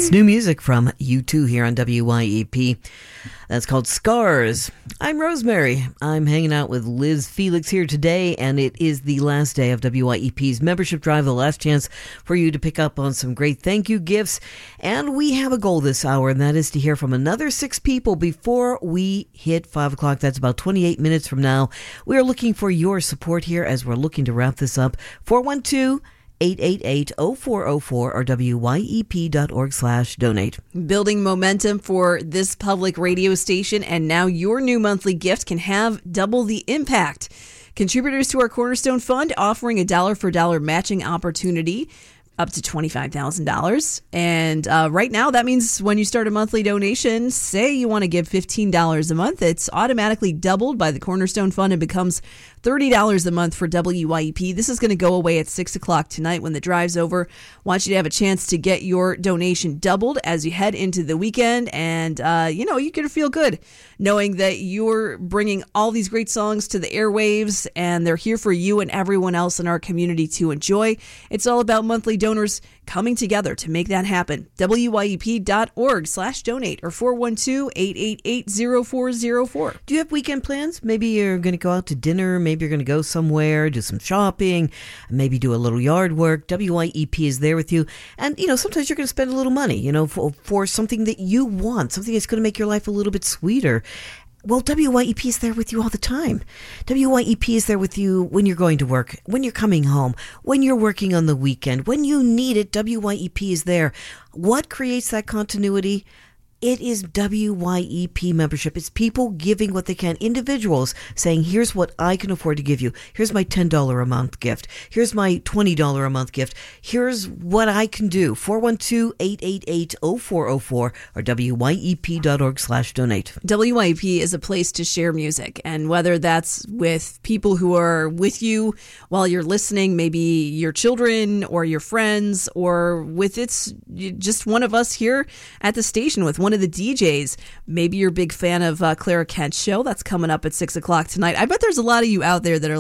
It's new music from U2 here on WYEP. That's called Scars. I'm Rosemary. I'm hanging out with Liz Felix here today, and it is the last day of WYEP's membership drive, the last chance for you to pick up on some great thank you gifts. And we have a goal this hour, and that is to hear from another 6 people before we hit 5 o'clock. That's about 28 minutes from now. We are looking for your support here as we're looking to wrap this up. 412-888-0404 or wyep.org/donate. Building momentum for this public radio station, and now your new monthly gift can have double the impact. Contributors to our Cornerstone Fund offering a dollar for dollar matching opportunity up to $25,000. And right now, that means when you start a monthly donation, say you want to give $15 a month, it's automatically doubled by the Cornerstone Fund and becomes $30 a month for WYEP. This is going to go away at 6 o'clock tonight when the drive's over. Want you to have a chance to get your donation doubled as you head into the weekend. And, you're going to feel good knowing that you're bringing all these great songs to the airwaves and they're here for you and everyone else in our community to enjoy. It's all about monthly donors coming together to make that happen. wyep.org/donate or 412-888-0404. Do you have weekend plans? Maybe you're going to go out to dinner. Maybe you're going to go somewhere, do some shopping, maybe do a little yard work. WYEP is there with you. And, sometimes you're going to spend a little money, for something that you want, something that's going to make your life a little bit sweeter. Well, WYEP is there with you all the time. WYEP is there with you when you're going to work, when you're coming home, when you're working on the weekend. When you need it, WYEP is there. What creates that continuity? It is WYEP membership. It's people giving what they can. Individuals saying, here's what I can afford to give you. Here's my $10 a month gift. Here's my $20 a month gift. Here's what I can do. 412-888-0404 or wyep.org/donate. WYEP is a place to share music. And whether that's with people who are with you while you're listening, maybe your children or your friends, or with it's just one of us here at the station with one of the DJs. Maybe you're a big fan of Clara Kent's show. That's coming up at 6 o'clock tonight. I bet there's a lot of you out there that are